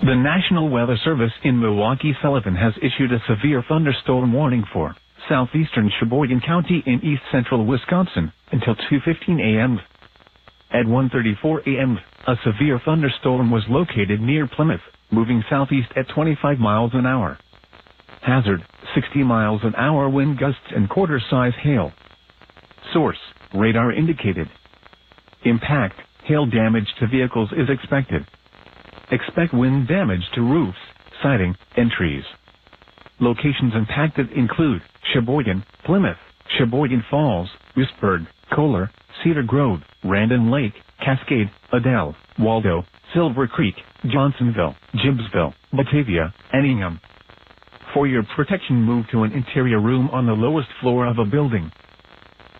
The National Weather Service in Milwaukee-Sullivan has issued a severe thunderstorm warning for southeastern Sheboygan County in east-central Wisconsin until 2:15 a.m. At 1:34 a.m., a severe thunderstorm was located near Plymouth, moving southeast at 25 miles an hour. Hazard, 60 miles an hour wind gusts and quarter-size hail. Source, radar indicated. Impact, hail damage to vehicles is expected. Expect wind damage to roofs, siding, and trees. Locations impacted include Sheboygan, Plymouth, Sheboygan Falls, Westburg, Kohler, Cedar Grove, Randon Lake, Cascade, Adel, Waldo, Silver Creek, Johnsonville, Gibbsville, Batavia, and Ingham. For your protection, move to an interior room on the lowest floor of a building.